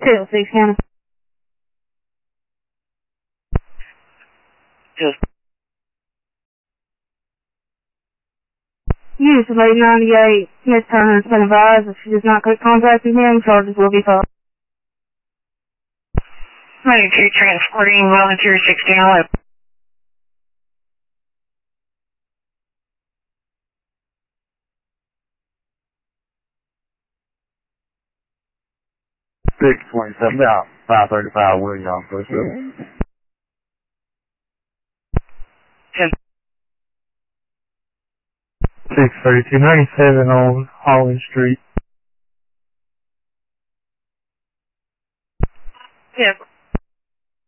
206 Hannah. Just Use late 98. Miss Turner has been advised if she does not quit contacting him, charges will be filed. 92 transporting volunteer 1611. Six 27 out, 535 William, push up. 10. 63297 on Holland Street. Yeah.